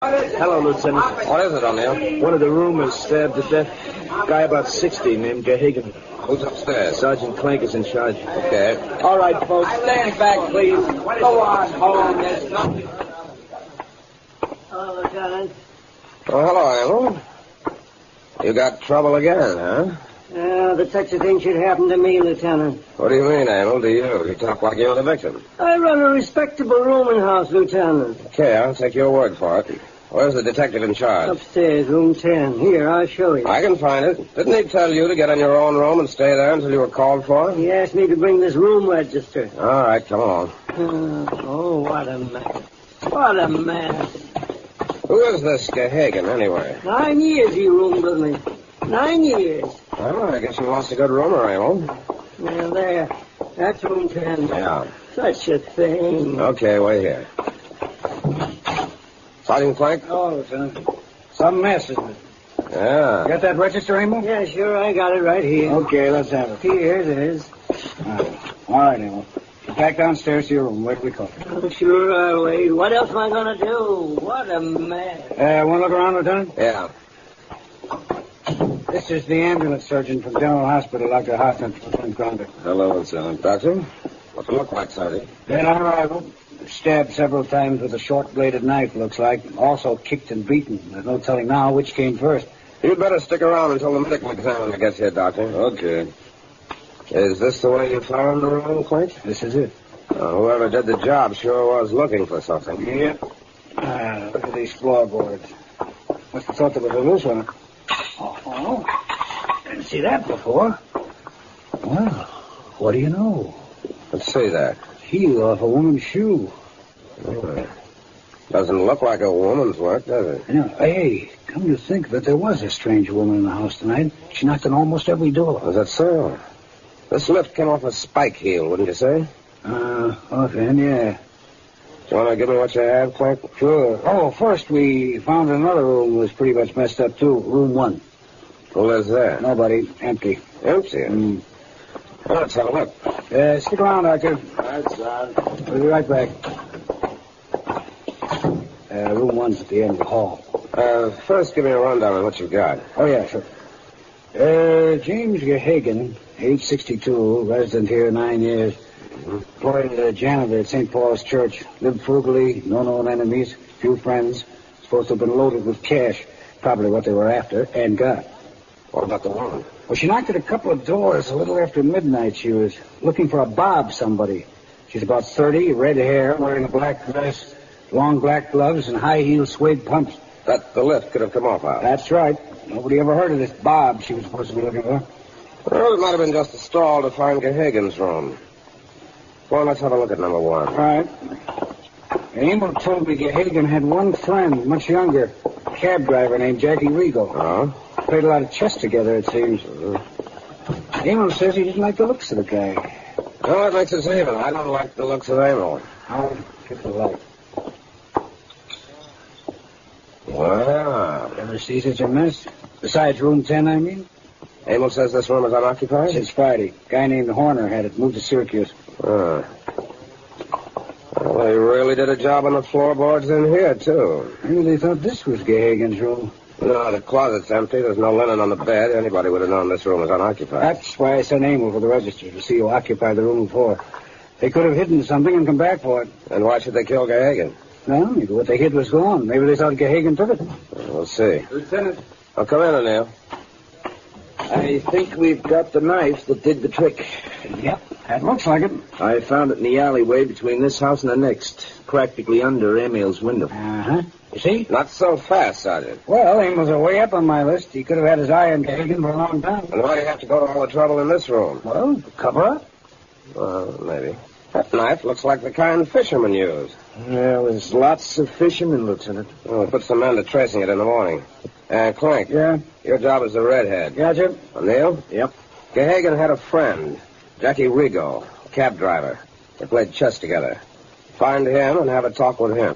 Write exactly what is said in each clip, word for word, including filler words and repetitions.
Hello, Lieutenant. What is it, O'Neill? One of the roomers stabbed to death. Guy about sixty named Gahagan. Who's upstairs? Sergeant Clank is in charge. Okay. All right, folks. Stand back, please. Go on home. There's nothing. Hello, Lieutenant. Oh, hello, Emil. You got trouble again, huh? Uh, the such a thing should happen to me, Lieutenant. What do you mean, Emil? To you? You talk like you're the victim. I run a respectable rooming house, Lieutenant. Okay, I'll take your word for it. Where's the detective in charge? Upstairs, room ten. Here, I'll show you. I can find it. Didn't he tell you to get in your own room and stay there until you were called for? He asked me to bring this room register. All right, come on. Uh, oh, what a mess. What a mess. Who is this Gahagan, anyway? Nine years he roomed with me. Nine years. Well, I guess he lost a good roomer, Emil. Now, there. That's room ten. Yeah. Such a thing. Okay, wait here. Sergeant Clank? Oh, Lieutenant. Some mess, isn't it? Yeah. You got that register, Emil? Yeah, sure, I got it right here. Okay, let's have it. Here it is. All right, All right Emil. Back downstairs to your room. Where do we call it? Oh, sure, I'll wait. What else am I going to do? What a mess. Uh, want to look around, Lieutenant? Yeah. This is the ambulance surgeon from General Hospital, Doctor Hoffman, Lieutenant Grounder. Hello, Lieutenant. Doctor? What's it look like, Sergeant? Then on arrival, stabbed several times with a short-bladed knife, looks like. Also kicked and beaten. There's no telling now which came first. You'd better stick around until the medical examiner gets here, Doctor. Okay. Is this the way you found the room, Clank? This is it. Uh, whoever did the job sure was looking for something. Yep. Ah, look at these floorboards. Must have thought there was a loose one. Oh, didn't see that before. Well, what do you know? Let's see that. Heel off a woman's shoe. Oh. Doesn't look like a woman's work, does it? You know, hey, come to think of it, there was a strange woman in the house tonight. She knocked on almost every door. Is that so? This lift came off a spike heel, wouldn't you say? Uh, offhand, yeah. Do you want to give me what you have, Clank? Sure. Oh, first we found another room that was pretty much messed up, too. Room one. Who lives there? Nobody. Empty. Empty? Mm. Well, let's have a look. Uh, stick around, Doctor. That's on. We'll be right back. Uh, room one's at the end of the hall. Uh, first, give me a rundown on what you've got. Oh, yeah, sure. Uh, James Gahagan, age sixty-two, resident here nine years. Employed as a janitor at Saint Paul's Church. Lived frugally, no known enemies, few friends. Supposed to have been loaded with cash. Probably what they were after, and got. What about the woman? Well, she knocked at a couple of doors a little after midnight. She was looking for a Bob somebody. She's about thirty, red hair, wearing a black dress, long black gloves, and high-heel suede pumps. That the lift could have come off out. That's right. Nobody ever heard of this Bob she was supposed to be looking for. Well, it might have been just a stall to find Gahagan's room. Go on, let's have a look at number one. All right. Emil told me Gahagan had one friend, much younger, a cab driver named Jackie Rigo. Oh? Played a lot of chess together, it seems. Mm-hmm. Emil says he didn't like the looks of the guy. Well, that makes us even. I don't like the looks of Emil. I'll get the light. Wow. Ever see such a mess? Besides room ten, I mean? Emil says this room is unoccupied? Since Friday. Guy named Horner had it moved to Syracuse. Oh. Well, he really did a job on the floorboards in here, too. I really thought this was Gahagan's room. No, the closet's empty. There's no linen on the bed. Anybody would have known this room was unoccupied. That's why I sent Emil for the register, to see who occupied the room before. They could have hidden something and come back for it. And why should they kill Gahagan? No, maybe what they hid was gone. Maybe they thought Gahagan took it. Well, we'll see. Lieutenant, Oh, come in, O'Neill. I think we've got the knife that did the trick. Yep, that looks like it. I found it in the alleyway between this house and the next, practically under Emil's window. Uh-huh. You see? Not so fast, Sergeant. Well, Emil's are way up on my list. He could have had his eye on Gahagan for a long time. And why do you have to go to all the trouble in this room? Well, cover up. Well, maybe. That knife looks like the kind fishermen use. Well, there's lots of fishermen, Lieutenant. Well, we'll put some men to tracing it in the morning. Uh, Clank. Yeah? Your job is the redhead. Gotcha. O'Neill? Yep. Gahagan had a friend, Jackie Rigo, cab driver. They played chess together. Find him and have a talk with him.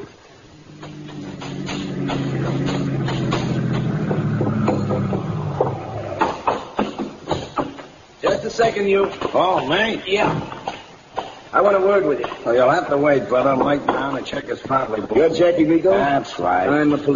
Just a second, you. Oh, me? Yeah. I want a word with you. Well, you'll have to wait, brother. Mike down and check his Farley book. You're Jackie Rigo? That's right. I'm the police.